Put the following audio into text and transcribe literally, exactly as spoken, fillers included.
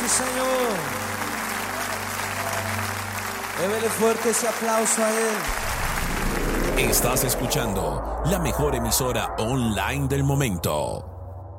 señor. Débele fuerte ese aplauso a él. Estás escuchando la mejor emisora online del momento.